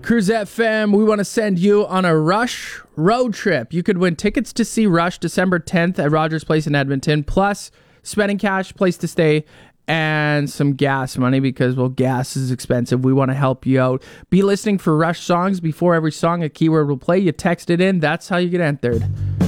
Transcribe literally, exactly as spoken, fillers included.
Cruise F M, we want to send you on a Rush road trip. You could win tickets to see Rush December tenth at Rogers Place in Edmonton, plus spending cash, place to stay, and some gas money because, well, gas is expensive. We want to help you out. Be listening for Rush songs before every song. A keyword will play. You text it in. That's how you get entered.